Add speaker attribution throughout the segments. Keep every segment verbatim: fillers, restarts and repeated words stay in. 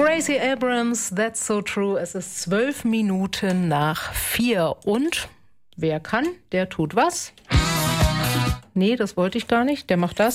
Speaker 1: Gracie Abrams, That's So True. Es ist zwölf Minuten nach vier. Und wer kann, der tut was? Nee, das wollte ich gar nicht. Der macht das.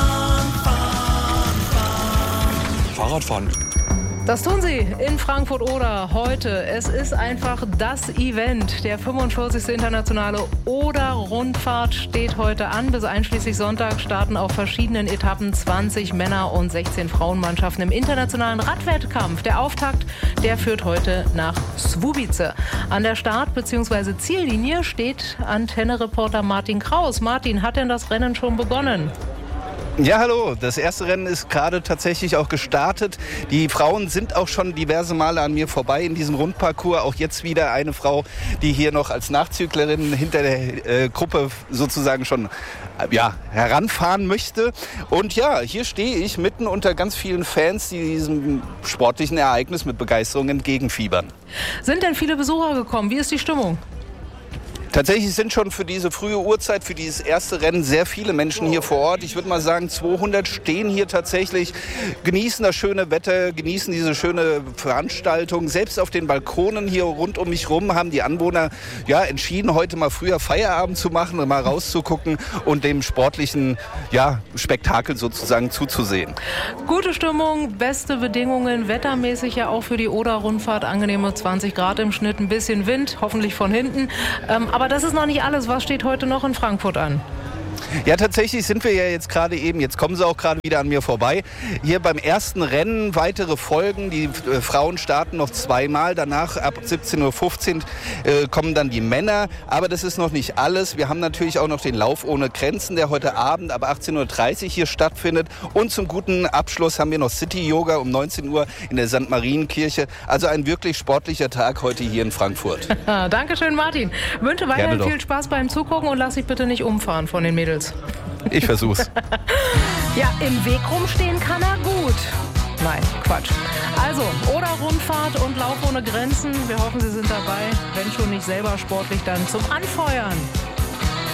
Speaker 2: Fahrradfahren.
Speaker 1: Das tun sie in Frankfurt-Oder heute. Es ist einfach das Event. Der fünfundvierzigste internationale Oder-Rundfahrt steht heute an. Bis einschließlich Sonntag starten auf verschiedenen Etappen zwanzig Männer- und sechzehn Frauenmannschaften im internationalen Radwettkampf. Der Auftakt, der führt heute nach Słubice. An der Start- bzw. Ziellinie steht Antenne-Reporter Martin Kraus. Martin, hat denn das Rennen schon begonnen?
Speaker 3: Ja, hallo. Das erste Rennen ist gerade tatsächlich auch gestartet. Die Frauen sind auch schon diverse Male an mir vorbei in diesem Rundparcours. Auch jetzt wieder eine Frau, die hier noch als Nachzüglerin hinter der äh, Gruppe sozusagen schon äh, ja, heranfahren möchte. Und ja, hier stehe ich mitten unter ganz vielen Fans, die diesem sportlichen Ereignis mit Begeisterung entgegenfiebern.
Speaker 1: Sind denn viele Besucher gekommen? Wie ist die Stimmung?
Speaker 3: Tatsächlich sind schon für diese frühe Uhrzeit, für dieses erste Rennen sehr viele Menschen hier vor Ort. Ich würde mal sagen, zweihundert stehen hier tatsächlich, genießen das schöne Wetter, genießen diese schöne Veranstaltung. Selbst auf den Balkonen hier rund um mich rum haben die Anwohner ja, entschieden, heute mal früher Feierabend zu machen und mal rauszugucken und dem sportlichen ja, Spektakel sozusagen zuzusehen.
Speaker 1: Gute Stimmung, beste Bedingungen, wettermäßig ja auch für die Oder-Rundfahrt. Angenehme zwanzig Grad im Schnitt, ein bisschen Wind, hoffentlich von hinten. Ähm, Aber das ist noch nicht alles. Was steht heute noch in Frankfurt an?
Speaker 3: Ja, tatsächlich sind wir ja jetzt gerade eben, jetzt kommen sie auch gerade wieder an mir vorbei, hier beim ersten Rennen, weitere Folgen. Die äh, Frauen starten noch zweimal, danach ab siebzehn Uhr fünfzehn äh, kommen dann die Männer. Aber das ist noch nicht alles. Wir haben natürlich auch noch den Lauf ohne Grenzen, der heute Abend ab achtzehn Uhr dreißig hier stattfindet. Und zum guten Abschluss haben wir noch City Yoga um neunzehn Uhr in der Sankt Marienkirche. Also ein wirklich sportlicher Tag heute hier in Frankfurt.
Speaker 1: Dankeschön, Martin. Wünsche weiterhin viel Spaß beim Zugucken und lass dich bitte nicht umfahren von den Mädels.
Speaker 3: Ich versuch's.
Speaker 1: Ja, im Weg rumstehen kann er gut. Nein, Quatsch. Also, Oder-Rundfahrt und Lauf ohne Grenzen. Wir hoffen, Sie sind dabei. Wenn schon nicht selber sportlich, dann zum Anfeuern.